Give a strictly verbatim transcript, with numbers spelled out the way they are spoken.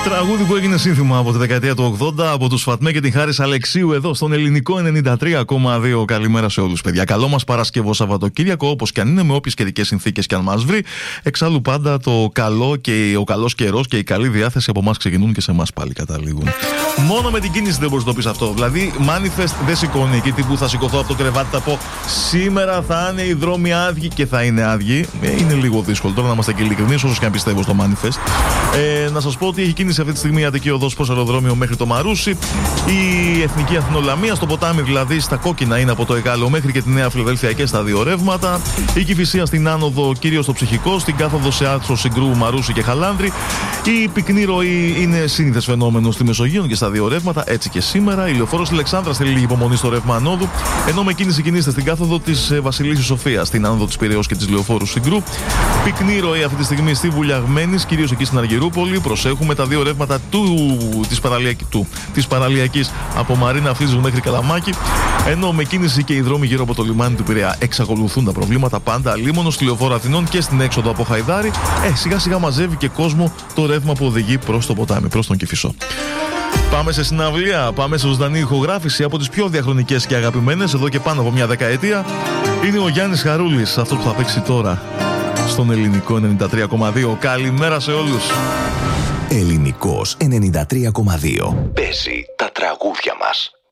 Τραγούδι που έγινε σύνθημα από τη δεκαετία του ογδόντα από τους Φατμέ και την Χάρης Αλεξίου εδώ στον ελληνικό ενενήντα τρία κόμμα δύο. Καλημέρα σε όλους, παιδιά. Καλό μας Παρασκευό Σαββατοκύριακο, όπως και αν είναι, με όποιες καιρικές συνθήκες και αν μας βρει. Εξάλλου πάντα το καλό και ο καλός καιρός και η καλή διάθεση από εμάς ξεκινούν και σε εμάς πάλι καταλήγουν. Μόνο με την κίνηση δεν μπορείς να το πεις αυτό. Δηλαδή, manifest δεν σηκώνει εκεί τύπου θα σηκωθώ από το κρεβάτι, θα πω σήμερα θα είναι οι δρόμοι άδειοι και θα είναι άδειοι. Ε, είναι λίγο δύσκολο τώρα να είμαστε και ειλικρινείς, όσο και αν πιστεύω στο manifest. Ε, να σας πω ότι έχει κίνηση αυτή τη στιγμή η Αττική Οδός προς αεροδρόμιο μέχρι το Μαρούσι. Η Εθνική Αθηνολαμία στο ποτάμι, δηλαδή στα κόκκινα, είναι από το Εγάλεο μέχρι και τη Νέα Φιλαδέλφια και στα δύο ρεύματα. Η Κηφισία στην άνοδο, κυρίως στο Ψυχικό, στην κάθοδο σε άξο Συγκρού, Μαρούσι και Χαλάνδρη. Η πυκνή ροή είναι σύνηθες φαινόμενο στη Μεσογείο και στα δύο ρεύματα, έτσι και σήμερα. Η λεωφόρος Αλεξάνδρας θέλει λίγη υπομονή στο ρεύμα ανόδου, ενώ με κίνηση κινείστε στην κάθοδο της Βασιλίσσης Σοφίας, στην άνοδο της Πειραιώς και της λεωφόρου Συγκρού. Πυκνή ροή αυτή τη στιγμή στη Βουλιαγμένης, κυρίως εκεί στην Αργυρούπολη. Προσέχουμε τα δύο ρεύματα του, της, παραλιακ, του, της παραλιακής από Μαρίνα Φλίζου μέχρι Καλαμάκη. Ενώ με κίνηση και οι δρόμοι γύρω από το λιμάνι του Πειραιά εξακολουθούν τα προβλήματα πάντα λίμωνο στη λεωφόρο Αθηνών και στην έξοδο από Χαϊδάρη. Ε, σιγά σιγά μαζεύει και κόσμο το ρεύμα που οδηγεί προς το ποτάμι, προς τον Κηφισό. Πάμε σε συναυλία, πάμε σε ζωντανή ηχογράφηση από τις πιο διαχρονικές και αγαπημένες εδώ και πάνω από μια δεκαετία. Είναι ο Γιάννης Χαρούλης, αυτό που θα παίξει τώρα στον ελληνικό ενενήντα τρία κόμμα δύο. Καλημέρα σε όλους. Ελληνικός ενενήντα τρία κόμμα δύο. Παίζει τα τραγούδια μας.